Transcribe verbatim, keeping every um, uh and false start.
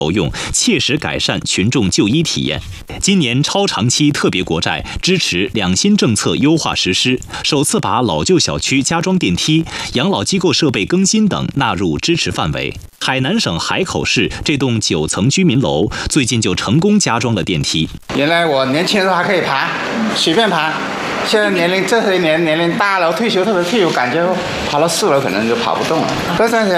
够用，切实改善群众就医体验。今年超长期特别国债支持两新政策优化实施，首次把老旧小区加装电梯、养老机构设备更新等纳入支持范围。海南省海口市这栋九层居民楼最近就成功加装了电梯。 原来我年轻的时候还可以爬，随便爬。现在年龄这些年年龄大了，退休特别退休，感觉爬到四楼可能就跑不动了。这段时间